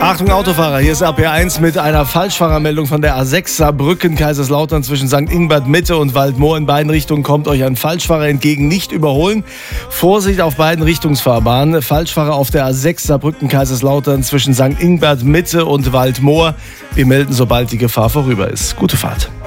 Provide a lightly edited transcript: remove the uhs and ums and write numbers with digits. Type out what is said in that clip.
Achtung Autofahrer, hier ist RP1 mit einer Falschfahrermeldung von der A6 Saarbrücken, Kaiserslautern zwischen St. Ingbert Mitte und Waldmoor. In beiden Richtungen kommt euch ein Falschfahrer entgegen, nicht überholen. Vorsicht auf beiden Richtungsfahrbahnen. Falschfahrer auf der A6 Saarbrücken, Kaiserslautern zwischen St. Ingbert Mitte und Waldmoor. Wir melden, sobald die Gefahr vorüber ist. Gute Fahrt.